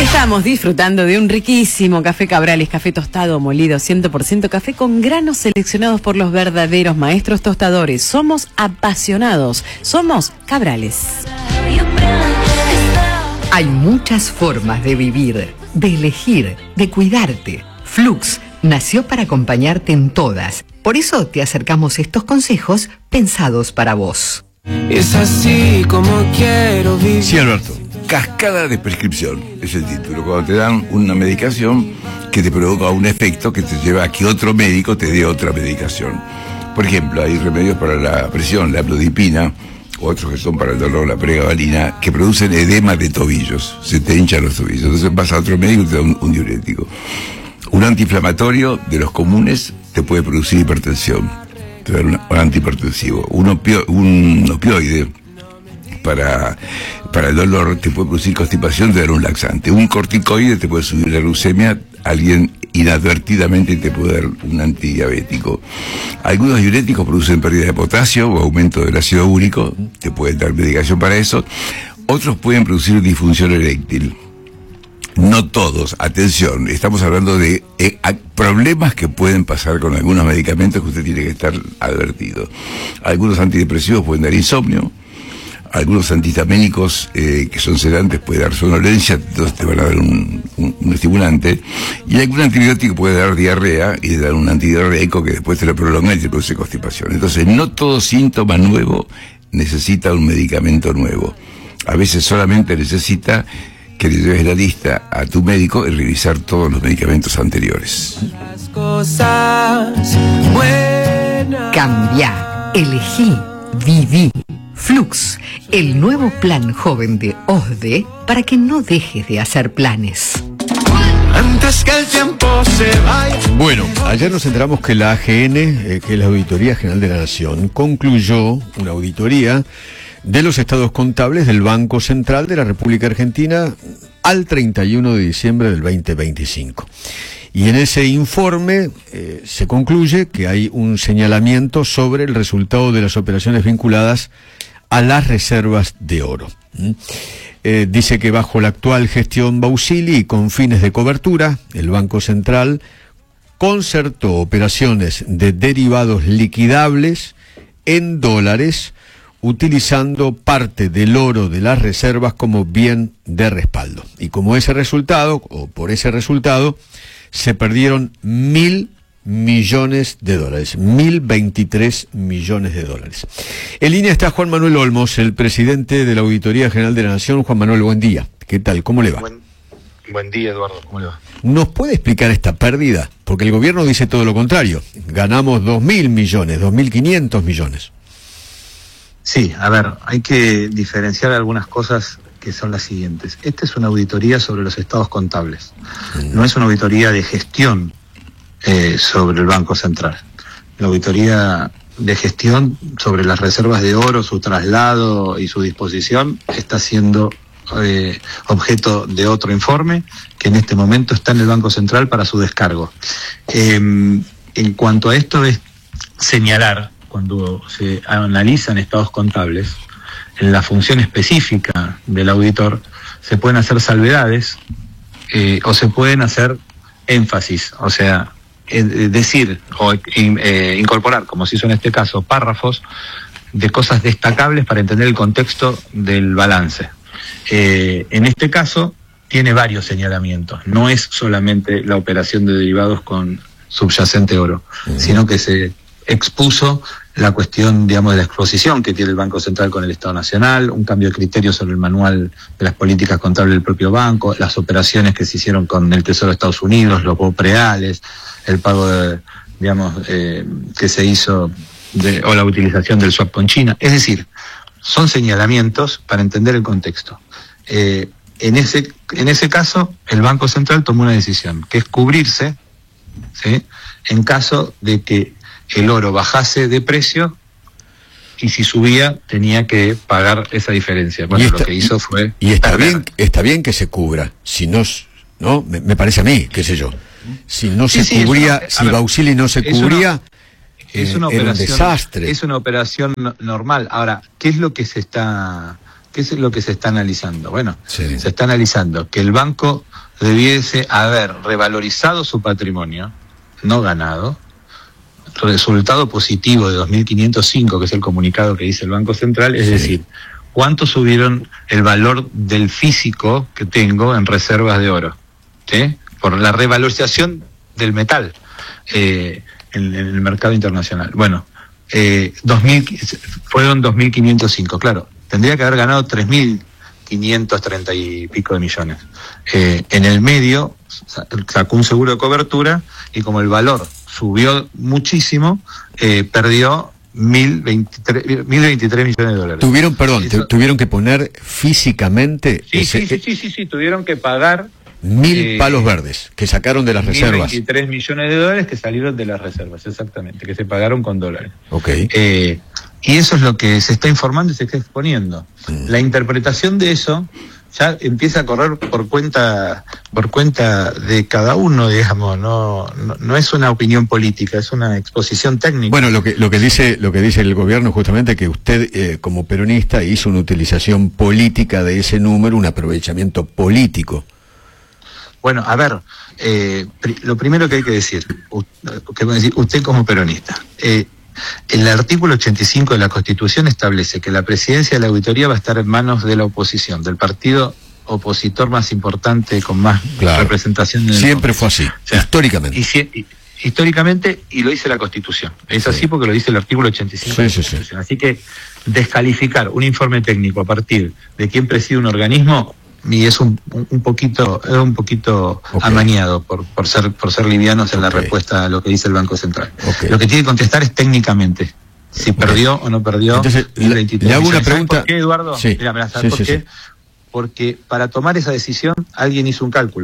Estamos disfrutando de un riquísimo café Cabrales, café tostado, molido, 100% café con granos seleccionados por los verdaderos maestros tostadores. Somos apasionados, somos Cabrales. Hay muchas formas de vivir, de elegir, de cuidarte. Flux nació para acompañarte en todas. Por eso te acercamos estos consejos pensados para vos. Es así como quiero vivir. Sí, Alberto. Cascada de prescripción es el título. Cuando te dan una medicación que te provoca un efecto que te lleva a que otro médico te dé otra medicación. Por ejemplo, hay remedios para la presión, la amlodipina, otros que son para el dolor, la pregabalina, que producen edema de tobillos. Se te hinchan los tobillos. Entonces vas a otro médico y te da un diurético. Un antiinflamatorio de los comunes te puede producir hipertensión. Te da un antihipertensivo. Un opioide para el dolor te puede producir constipación, te da un laxante. Un corticoide te puede subir la glucemia, alguien inadvertidamente te puede dar un antidiabético. Algunos diuréticos producen pérdida de potasio o aumento del ácido úrico, te pueden dar medicación para eso. Otros pueden producir disfunción eréctil. No todos, atención, estamos hablando de problemas que pueden pasar con algunos medicamentos que usted tiene que estar advertido. Algunos antidepresivos pueden dar insomnio. Algunos antihistamínicos que son sedantes puede dar somnolencia, entonces te van a dar un estimulante. Y algún antibiótico puede dar diarrea y te dan un antidiarreico que después te lo prolonga y te produce constipación. Entonces, no todo síntoma nuevo necesita un medicamento nuevo. A veces solamente necesita que le lleves la lista a tu médico y revisar todos los medicamentos anteriores. Cambia, elegí, viví. Flux, el nuevo plan joven de OSDE para que no dejes de hacer planes. Antes que el tiempo se vaya. Bueno, ayer nos enteramos que la AGN, que es la Auditoría General de la Nación, concluyó una auditoría de los estados contables del Banco Central de la República Argentina al 31 de diciembre del 2025. Y en ese informe se concluye que hay un señalamiento sobre el resultado de las operaciones vinculadas a las reservas de oro. Dice que bajo la actual gestión Bausili y con fines de cobertura, el Banco Central concertó operaciones de derivados liquidables en dólares, utilizando parte del oro de las reservas como bien de respaldo. Y como ese resultado, o por ese resultado, se perdieron 1.000 millones de dólares, 1.023 millones de dólares. En línea está Juan Manuel Olmos, el presidente de la Auditoría General de la Nación. Juan Manuel, buen día. ¿Qué tal? ¿Cómo le va? Buen día, Eduardo. ¿Cómo le va? ¿Nos puede explicar esta pérdida? Porque el gobierno dice todo lo contrario. Ganamos 2.000 millones, 2.500 millones. Sí, a ver, hay que diferenciar algunas cosas que son las siguientes. Esta es una auditoría sobre los estados contables. No es una auditoría de gestión sobre el Banco Central. La auditoría de gestión sobre las reservas de oro, su traslado y su disposición está siendo objeto de otro informe que en este momento está en el Banco Central para su descargo. En cuanto a esto es señalar, cuando se analizan estados contables, en la función específica del auditor se pueden hacer salvedades o se pueden hacer énfasis, o sea, decir o incorporar, como se hizo en este caso, párrafos de cosas destacables para entender el contexto del balance. En este caso tiene varios señalamientos, no es solamente la operación de derivados con subyacente oro, sino que se expuso la cuestión, digamos, de la exposición que tiene el Banco Central con el Estado Nacional, un cambio de criterio sobre el manual de las políticas contables del propio banco, las operaciones que se hicieron con el Tesoro de Estados Unidos, los preales, el pago de, digamos, que se hizo o la utilización del swap con China. Es decir, son señalamientos para entender el contexto. En ese caso, el Banco Central tomó una decisión, que es cubrirse, ¿sí?, en caso de que el oro bajase de precio y si subía tenía que pagar esa diferencia. Bueno, lo que hizo fue... Y está bien que se cubra, si no, me parece a mí, qué sé yo. Si no se cubría, si Bausili no se cubría, es una era operación, un desastre. Es una operación normal. Ahora, ¿qué es lo que se está ¿Qué es lo que se está analizando? Bueno, Sí. se está analizando que el banco debiese haber revalorizado su patrimonio, no ganado, resultado positivo de 2.505, que es el comunicado que dice el Banco Central, es Sí. decir, ¿cuánto subieron el valor del físico que tengo en reservas de oro? ¿Sí? Por la revalorización del metal en el mercado internacional. Bueno, fueron 2.505, claro. Tendría que haber ganado 3.530 y pico de millones. En el medio sacó un seguro de cobertura y como el valor subió muchísimo, perdió 1.023 millones de dólares. Tuvieron que poner físicamente Sí, tuvieron que pagar 1.000 palos verdes que sacaron de las reservas. 1.023 millones de dólares que salieron de las reservas, exactamente, que se pagaron con dólares. Ok. Y eso es lo que se está informando y se está exponiendo. La interpretación de eso ya empieza a correr por cuenta de cada uno, digamos, no es una opinión política, es una exposición técnica. Bueno, lo que dice el gobierno justamente que usted como peronista hizo una utilización política de ese número, un aprovechamiento político. Bueno, a ver, lo primero que hay que decir, usted como peronista, el artículo 85 de la Constitución establece que la presidencia de la auditoría va a estar en manos de la oposición, del partido opositor más importante con más representación en el Siempre Congreso. fue así, históricamente. Históricamente, y lo dice la Constitución. Es así porque lo dice el artículo 85 de la Constitución. Así que descalificar un informe técnico a partir de quién preside un organismo y es un poquito amañado por ser livianos en la respuesta a lo que dice el Banco Central. Lo que tiene que contestar es técnicamente si perdió o no perdió. Entonces, le hago una pregunta. ¿Sabes por qué, Eduardo? Sí. Mira, ¿sabes por qué? Porque para tomar esa decisión alguien hizo un cálculo.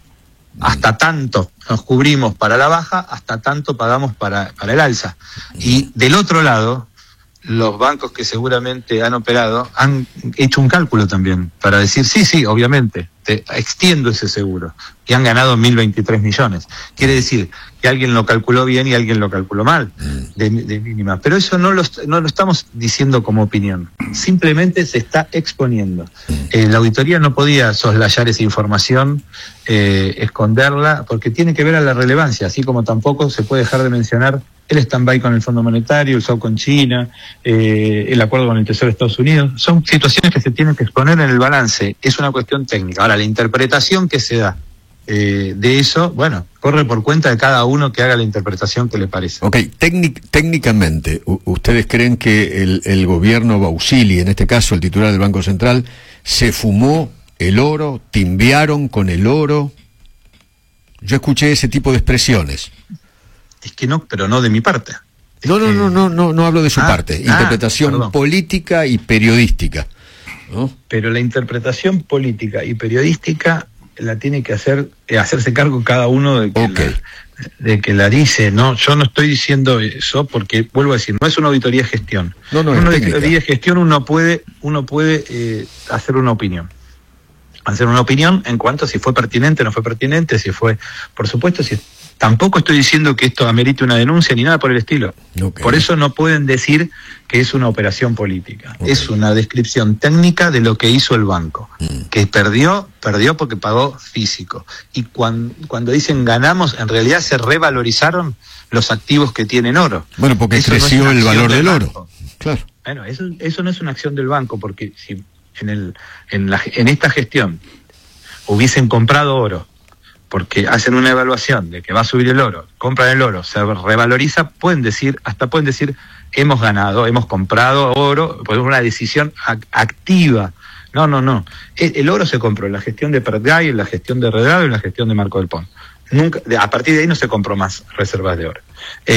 Hasta tanto nos cubrimos para la baja, hasta tanto pagamos para el alza. Y del otro lado, los bancos que seguramente han operado han hecho un cálculo también para decir, sí, obviamente, te extiendo ese seguro. Y han ganado 1.023 millones. Quiere decir que alguien lo calculó bien y alguien lo calculó mal, de mínima. Pero eso no lo estamos diciendo como opinión. Simplemente se está exponiendo. La auditoría no podía soslayar esa información, esconderla, porque tiene que ver a la relevancia, así como tampoco se puede dejar de mencionar el stand-by con el Fondo Monetario, el swap con China, el acuerdo con el Tesoro de Estados Unidos. Son situaciones que se tienen que exponer en el balance. Es una cuestión técnica. Ahora, la interpretación que se da de eso, bueno, corre por cuenta de cada uno que haga la interpretación que le parece. Ok, técnicamente, ¿ustedes creen que el gobierno Bausili, en este caso el titular del Banco Central, se fumó el oro, timbiaron con el oro? Yo escuché ese tipo de expresiones. Es que no, pero no de mi parte. No hablo de su parte. Interpretación política y periodística, ¿no? Pero la interpretación política y periodística la tiene que hacerse cargo cada uno de que la dice. No, yo no estoy diciendo eso porque, vuelvo a decir, no es una auditoría de gestión. No, una auditoría de gestión uno puede hacer una opinión. Hacer una opinión en cuanto a si fue pertinente o no fue pertinente, si fue, por supuesto, si tampoco estoy diciendo que esto amerite una denuncia ni nada por el estilo. Por eso no pueden decir que es una operación política. Es una descripción técnica de lo que hizo el banco. Que perdió porque pagó físico. Y cuando dicen ganamos, en realidad se revalorizaron los activos que tienen oro. Bueno, porque eso creció no el valor del oro. Claro. Bueno, eso no es una acción del banco, porque si en esta gestión hubiesen comprado oro, porque hacen una evaluación de que va a subir el oro, compran el oro, se revaloriza, pueden decir, hemos ganado, hemos comprado oro, pues es una decisión activa. No. El oro se compró en la gestión de Pratgay, en la gestión de Redrado y en la gestión de Marco del Pont. A partir de ahí no se compró más reservas de oro.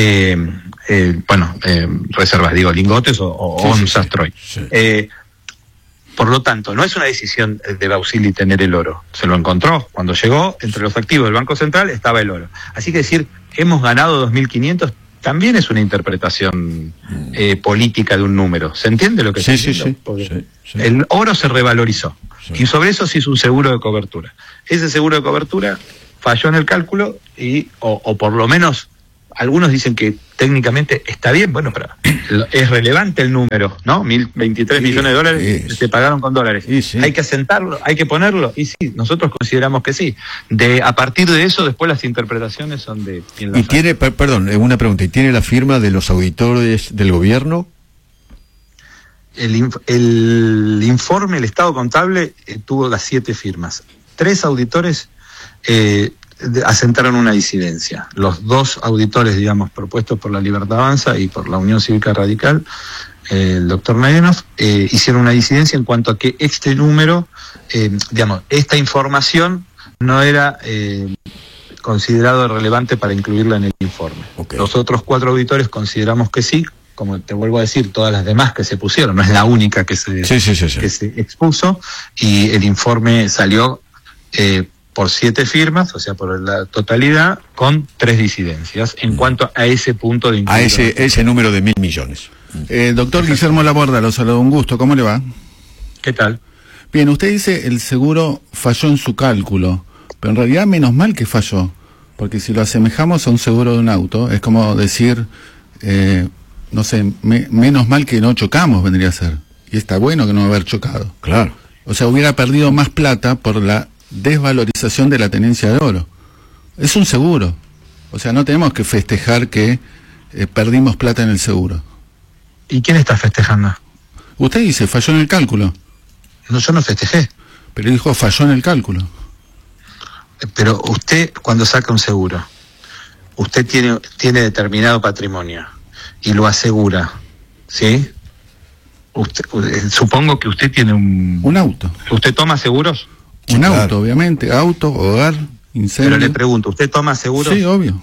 Reservas, digo, lingotes o onzas Troy. Sí. Por lo tanto, no es una decisión de Bausili tener el oro. Se lo encontró. Cuando llegó, entre los activos del Banco Central estaba el oro. Así que decir, hemos ganado 2.500, también es una interpretación política de un número. ¿Se entiende lo que estoy diciendo? Sí. El oro se revalorizó. Sí. Y sobre eso se hizo un seguro de cobertura. Ese seguro de cobertura falló en el cálculo o por lo menos algunos dicen que técnicamente está bien, bueno, pero es relevante el número, ¿no? 1.023 millones de dólares se pagaron con dólares. Sí. Hay que asentarlo, hay que ponerlo, y sí, nosotros consideramos que sí. A partir de eso, después las interpretaciones son de quien las Y tiene, perdón, una pregunta, ¿y tiene la firma de los auditores del gobierno? El informe, el estado contable, tuvo las 7 firmas. 3 auditores asentaron una disidencia. Los 2 auditores, digamos, propuestos por la Libertad Avanza y por la Unión Cívica Radical, el doctor Nayenov, hicieron una disidencia en cuanto a que este número, digamos, esta información no era considerado relevante para incluirla en el informe. Okay. Los otros 4 auditores consideramos que sí. Como te vuelvo a decir, todas las demás que se pusieron, no es la única que se expuso, y el informe salió por 7 firmas, o sea, por la totalidad, con 3 disidencias, en cuanto a ese punto de A ese número de 1.000 millones. Doctor Guillermo Laborda, lo saludo, un gusto, ¿cómo le va? ¿Qué tal? Bien, usted dice el seguro falló en su cálculo, pero en realidad menos mal que falló, porque si lo asemejamos a un seguro de un auto, es como decir... no sé, menos mal que no chocamos vendría a ser. Y está bueno que no haber chocado. Claro. O sea, hubiera perdido más plata por la desvalorización de la tenencia de oro. Es un seguro. O sea, no tenemos que festejar que perdimos plata en el seguro. ¿Y quién está festejando? Usted dice, falló en el cálculo. No, yo no festejé. Pero dijo, falló en el cálculo. Pero usted, cuando saca un seguro, usted tiene determinado patrimonio y lo asegura, ¿sí? Supongo que usted tiene un auto. ¿Usted toma seguros? Un auto, obviamente. Auto, hogar, incendio. Pero le pregunto, ¿usted toma seguros? Sí, obvio.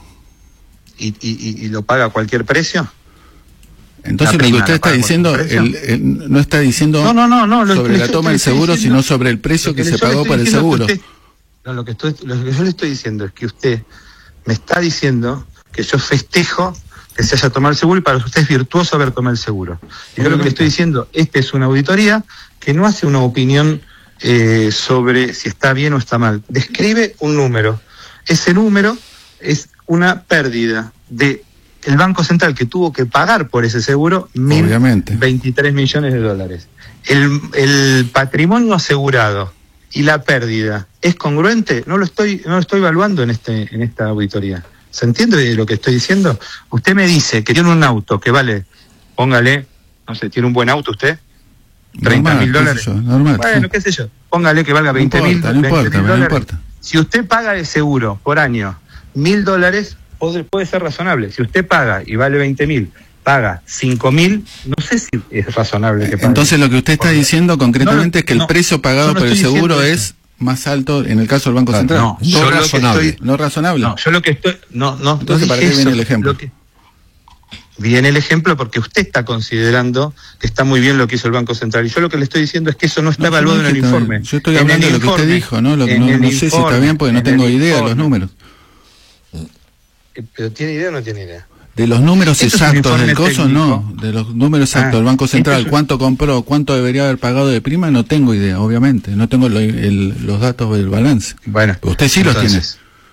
¿Y lo paga a cualquier precio? Entonces lo que usted está diciendo, no está diciendo sobre la toma del seguro, sino sobre el precio que se pagó por el seguro. Lo que yo le estoy diciendo es que usted me está diciendo que yo festejo que se haya tomado el seguro y para usted es virtuoso haber tomado el seguro. Y yo lo que le estoy diciendo, esta es una auditoría que no hace una opinión sobre si está bien o está mal. Describe un número. Ese número es una pérdida de el Banco Central que tuvo que pagar por ese seguro 1.023 millones de dólares. El patrimonio asegurado y la pérdida es congruente. No lo estoy evaluando en esta auditoría. ¿Se entiende lo que estoy diciendo? Usted me dice que tiene un auto que vale, póngale, no sé, ¿tiene un buen auto usted? $30.000. Normal, bueno, qué sé yo. Póngale que valga $20.000. No importa. Si usted paga de seguro por año $1.000, puede ser razonable. Si usted paga y vale 20.000, paga 5.000, no sé si es razonable que pague. Entonces lo que usted está diciendo concretamente es que el precio pagado por el seguro es más alto en el caso del Banco Central. No razonable. No razonable. No, yo lo que estoy... No entonces, ¿para qué viene el ejemplo? Viene el ejemplo porque usted está considerando que está muy bien lo que hizo el Banco Central. Y yo lo que le estoy diciendo es que eso no está evaluado en el informe. Yo estoy hablando de lo que usted dijo, ¿no? No sé si está bien porque no tengo idea de los números. ¿Pero tiene idea o no tiene idea? De los números exactos del coso, no. De los números exactos del Banco Central, cuánto compró, cuánto debería haber pagado de prima, no tengo idea, obviamente. No tengo los datos del balance. Bueno, usted sí los tiene.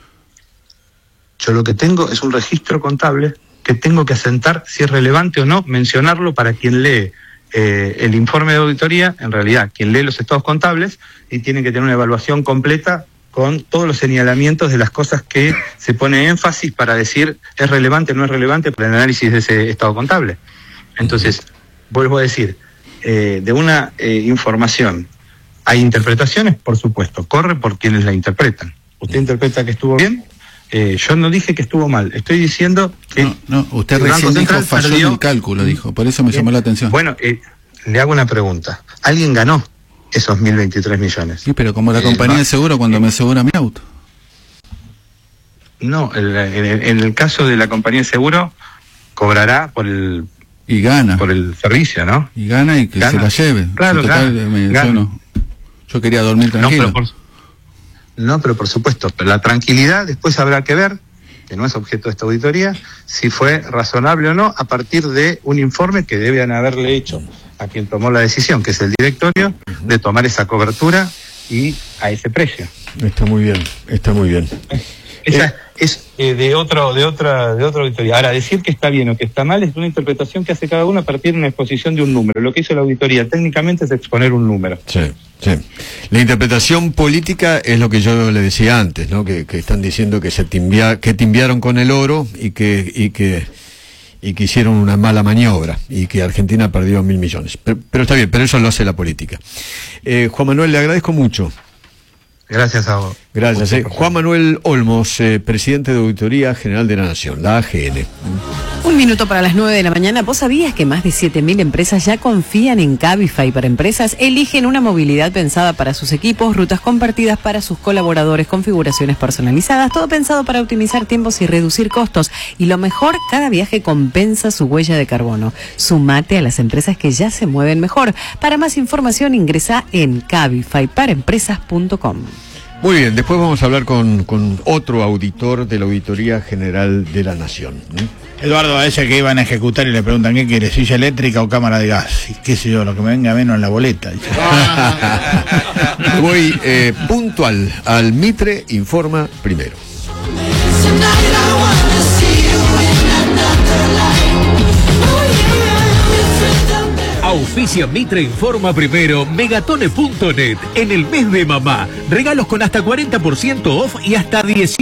Yo lo que tengo es un registro contable que tengo que asentar si es relevante o no mencionarlo para quien lee el informe de auditoría, en realidad quien lee los estados contables, y tiene que tener una evaluación completa con todos los señalamientos de las cosas que se pone énfasis para decir es relevante o no es relevante para el análisis de ese estado contable. Entonces, vuelvo a decir, de una información, ¿hay interpretaciones? Por supuesto, corre por quienes la interpretan. ¿Usted interpreta que estuvo bien? Yo no dije que estuvo mal, estoy diciendo que... No, usted recién dijo falló en el cálculo, dijo, por eso me llamó la atención. Bueno, le hago una pregunta. ¿Alguien ganó esos 1.023 millones? Sí, pero como la compañía de seguro cuando me asegura mi auto. No, en el caso de la compañía de seguro, cobrará por el... Y gana. Por el servicio, ¿no? Y gana y que se la lleve. Claro, gana. Yo quería dormir tranquilo. Pero por supuesto, pero la tranquilidad después habrá que ver, que no es objeto de esta auditoría, si fue razonable o no a partir de un informe que deben haberle hecho a quien tomó la decisión, que es el directorio, de tomar esa cobertura y a ese precio. Está muy bien, está muy bien. es de otra auditoría. Ahora, decir que está bien o que está mal es una interpretación que hace cada uno a partir de una exposición de un número. Lo que hizo la auditoría técnicamente es exponer un número. Sí, sí. La interpretación política es lo que yo le decía antes, ¿no? Que están diciendo que que timbiaron con el oro y que hicieron una mala maniobra y que Argentina perdió 1.000 millones. Pero está bien, pero eso lo hace la política. Juan Manuel, le agradezco mucho. Gracias a vos. Gracias. Juan Manuel Olmos, presidente de Auditoría General de la Nación, la AGN. 1 minuto para las 9 de la mañana. ¿Vos sabías que más de 7.000 empresas ya confían en Cabify para empresas? Eligen una movilidad pensada para sus equipos, rutas compartidas para sus colaboradores, configuraciones personalizadas, todo pensado para optimizar tiempos y reducir costos. Y lo mejor, cada viaje compensa su huella de carbono. Sumate a las empresas que ya se mueven mejor. Para más información ingresa en cabifyparaempresas.com. Muy bien, después vamos a hablar con otro auditor de la Auditoría General de la Nación. Eduardo, a ese que iban a ejecutar y le preguntan ¿qué quiere? ¿Silla eléctrica o cámara de gas? Y qué sé yo, lo que me venga menos en la boleta. Voy puntual al Mitre Informa Primero. Auspicia Mitre Informa Primero, Megatone.net. En el mes de mamá, regalos con hasta 40% off y hasta 10